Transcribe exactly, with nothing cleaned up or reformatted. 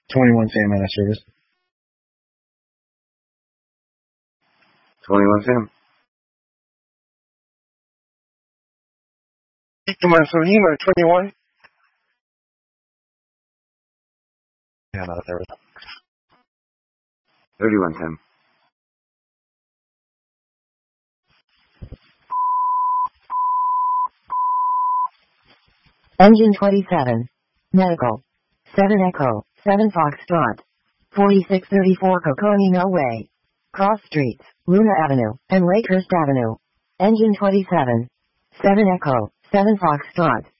twenty-one Sam out of service. twenty-one Sam. Come on, so Hema, twenty-one. Sam out of service. thirty-one Sam. Engine twenty-seven. Medical. seven Echo, seven Foxtrot. forty-six thirty-four Coconino Way. Cross Streets, Luna Avenue, and Lakehurst Avenue. Engine twenty-seven. seven Echo, seven Foxtrot.